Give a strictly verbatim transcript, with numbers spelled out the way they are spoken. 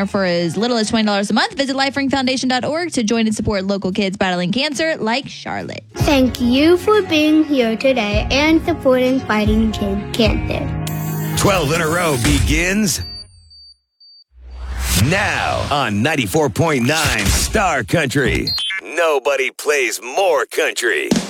center for as little as twenty dollars a month. Visit life ring foundation dot org to join and support local kids battling cancer like Charlotte. Thank you for being here today and supporting Fighting Kid Cancer. twelve in a row begins now on ninety-four point nine Star Country. Nobody plays more country.